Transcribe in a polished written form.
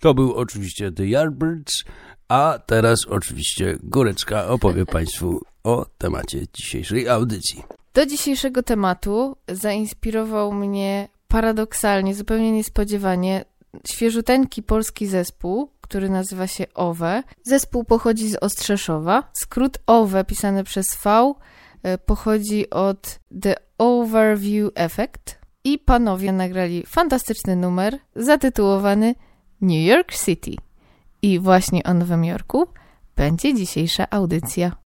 To był oczywiście The Yardbirds, a teraz oczywiście Górecka opowie Państwu o temacie dzisiejszej audycji. Do dzisiejszego tematu zainspirował mnie paradoksalnie, zupełnie niespodziewanie, świeżuteńki polski zespół, który nazywa się OWE. Zespół pochodzi z Ostrzeszowa. Skrót OWE pisany przez V pochodzi od The Overview Effect. I panowie nagrali fantastyczny numer zatytułowany New York City. I właśnie o Nowym Jorku będzie dzisiejsza audycja.